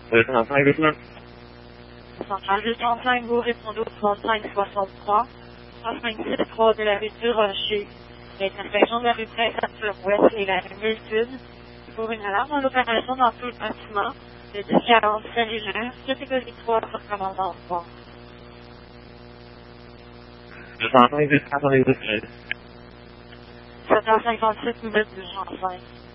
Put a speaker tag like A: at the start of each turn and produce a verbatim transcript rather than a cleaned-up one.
A: deux cent cinq, dites-moi.
B: Centrale deux cent cinq, vous répondez au trente-cinq soixante-trois, trois cinq six trois de la rue du Rocher, l'intersection de la rue Prince-Arthur-Ouest et la rue Milton, pour une alarme en opération dans tout le bâtiment, de dix quarante cellulaire, catégorie trois sur commandant trois.
A: deux cent cinq, dites-moi, attendez, dites-moi.
B: sept heures cinquante-six minutes, deux cent cinq.